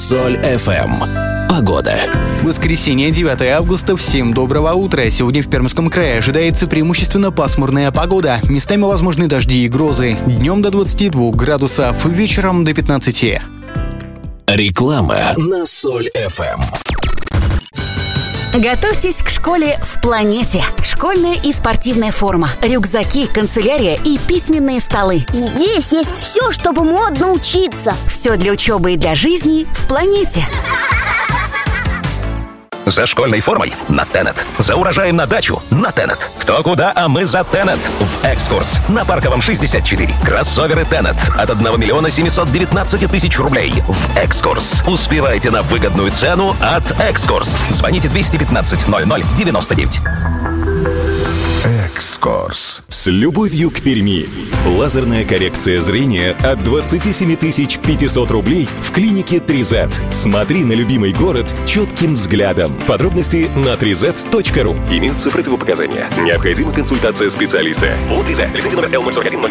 Соль FM. Погода. Воскресенье, 9 августа. Всем доброго утра. Сегодня в Пермском крае ожидается преимущественно пасмурная погода. Местами возможны дожди и грозы. Днем до 22 градусов, вечером до 15. Реклама на Соль FM. Готовьтесь к школе в планете. Школьная и спортивная форма, рюкзаки, канцелярия и письменные столы. Здесь есть все, чтобы модно учиться. Все для учебы и для жизни в планете. За школьной формой на Тенет. За урожаем на дачу на Тенет. Кто куда, а мы за Тенет. В экскурс на Парковом 64. Кроссоверы Тенет от 1 миллиона 719 тысяч рублей. В экскурс. Успевайте на выгодную цену от экскурс. Звоните 215 00 99. Экскурс. С любовью к Перми. Лазерная коррекция зрения от 27 500 рублей в клинике 3Z. Смотри на любимый город четким взглядом. Подробности на 3z.ru. Имеются противопоказания. Необходима консультация специалиста. ООО 3Z. Лицензия номер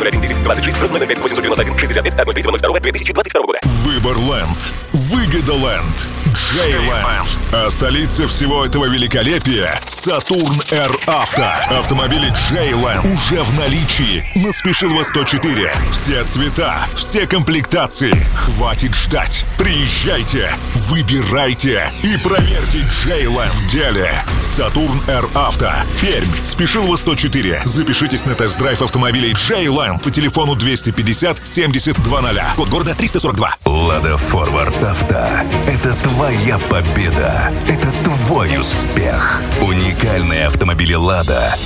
L041-001-10-26-005-802-2022 года. Выборленд. Выгодоленд. Джейленд. А столица всего этого великолепия — Сатурн Р Авто. Автомобили Джейленд уже в наличии на Спешилова 104. Все цвета, все комплектации. Хватит ждать. Приезжайте, выбирайте и проверьте Джейленд в деле. Сатурн Р Авто. Пермь. Спешилова 104. Запишитесь на тест-драйв автомобилей Джейленд по телефону 250 70 00. Код города 342. Лада Форвард Авто. Это твоя победа. Это твой успех. Уникальные автомобили Лада